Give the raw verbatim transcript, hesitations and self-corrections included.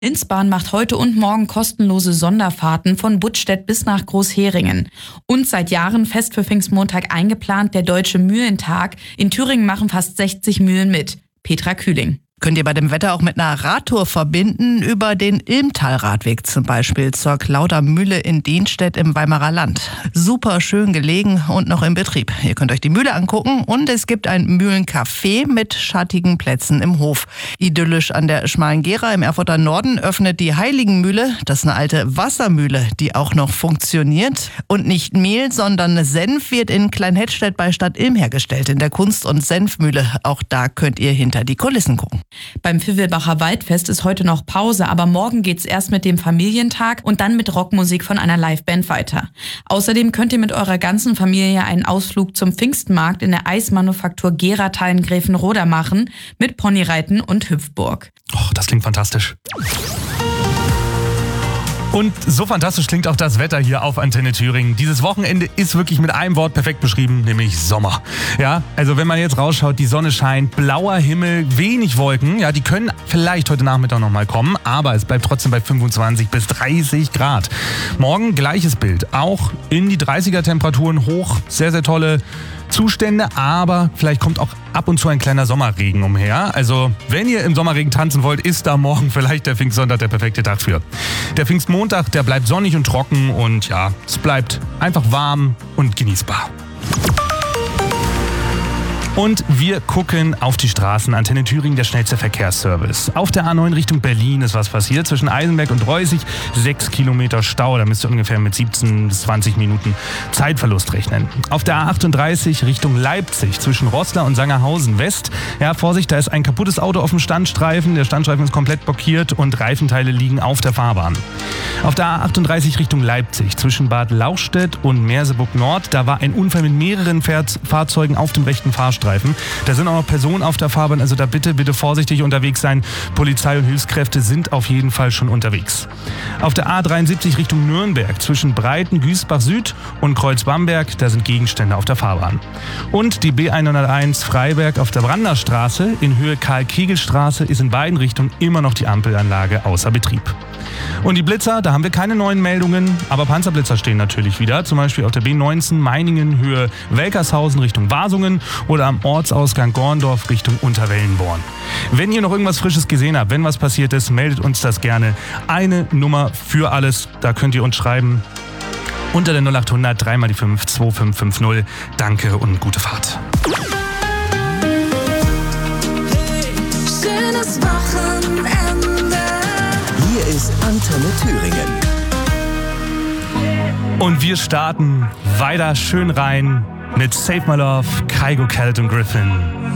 Innsbahn macht heute und morgen kostenlose Sonderfahrten von Buttstedt bis nach Großheringen. Und seit Jahren fest für Pfingstmontag eingeplant der Deutsche Mühlentag. In Thüringen machen fast sechzig Mühlen mit. Petra Kühling. Könnt ihr bei dem Wetter auch mit einer Radtour verbinden, über den Ilmtal-Radweg zum Beispiel zur Klauder Mühle in Dienstedt im Weimarer Land. Super schön gelegen und noch in Betrieb. Ihr könnt euch die Mühle angucken und es gibt ein Mühlencafé mit schattigen Plätzen im Hof. Idyllisch an der Schmalen Gera im Erfurter Norden öffnet die Heiligenmühle. Das ist eine alte Wassermühle, die auch noch funktioniert. Und nicht Mehl, sondern Senf wird in Kleinhettstedt bei Stadt Ilm hergestellt, in der Kunst- und Senfmühle. Auch da könnt ihr hinter die Kulissen gucken. Beim Vivelbacher Waldfest ist heute noch Pause, aber morgen geht's erst mit dem Familientag und dann mit Rockmusik von einer Liveband weiter. Außerdem könnt ihr mit eurer ganzen Familie einen Ausflug zum Pfingstmarkt in der Eismanufaktur Geratal in Gräfenroda machen, mit Ponyreiten und Hüpfburg. Och, das klingt fantastisch. Und so fantastisch klingt auch das Wetter hier auf Antenne Thüringen. Dieses Wochenende ist wirklich mit einem Wort perfekt beschrieben, nämlich Sommer. Ja, also wenn man jetzt rausschaut, die Sonne scheint, blauer Himmel, wenig Wolken. Ja, die können vielleicht heute Nachmittag noch mal kommen, aber es bleibt trotzdem bei fünfundzwanzig bis dreißig Grad. Morgen gleiches Bild, auch in die dreißiger Temperaturen hoch, sehr, sehr tolle Zustände, aber vielleicht kommt auch ab und zu ein kleiner Sommerregen umher. Also wenn ihr im Sommerregen tanzen wollt, ist da morgen vielleicht der Pfingstsonntag der perfekte Tag für. Der Pfingstmontag, der bleibt sonnig und trocken und ja, es bleibt einfach warm und genießbar. Und wir gucken auf die Straßen. Antenne Thüringen, der schnellste Verkehrsservice. Auf der A neun Richtung Berlin ist was passiert. Zwischen Eisenberg und Reußig sechs Kilometer Stau. Da müsst ihr ungefähr mit siebzehn bis zwanzig Minuten Zeitverlust rechnen. Auf der A achtunddreißig Richtung Leipzig zwischen Roßla und Sangerhausen West. Ja, Vorsicht, da ist ein kaputtes Auto auf dem Standstreifen. Der Standstreifen ist komplett blockiert und Reifenteile liegen auf der Fahrbahn. Auf der A achtunddreißig Richtung Leipzig zwischen Bad Lauchstädt und Merseburg Nord. Da war ein Unfall mit mehreren Fahrzeugen auf dem rechten Fahrstreifen. Da sind auch noch Personen auf der Fahrbahn, also da bitte, bitte vorsichtig unterwegs sein. Polizei und Hilfskräfte sind auf jeden Fall schon unterwegs. Auf der A dreiundsiebzig Richtung Nürnberg zwischen Breiten, Güßbach Süd und Kreuz-Bamberg, da sind Gegenstände auf der Fahrbahn. Und die B hunderteins Freiberg auf der Branderstraße in Höhe Karl-Kegel-Straße ist in beiden Richtungen immer noch die Ampelanlage außer Betrieb. Und die Blitzer, da haben wir keine neuen Meldungen, aber Panzerblitzer stehen natürlich wieder. Zum Beispiel auf der B neunzehn Meiningen Höhe Welkershausen Richtung Wasungen oder am Ortsausgang Gorndorf Richtung Unterwellenborn. Wenn ihr noch irgendwas Frisches gesehen habt, wenn was passiert ist, meldet uns das gerne. Eine Nummer für alles, da könnt ihr uns schreiben. Unter der null acht hundert drei mal die fünf zwei fünf fünf null. Danke und gute Fahrt. Schönes Wochenende. Hier ist Antenne Thüringen. Und wir starten weiter schön rein mit Save My Love, Kygo, Kelton Griffin.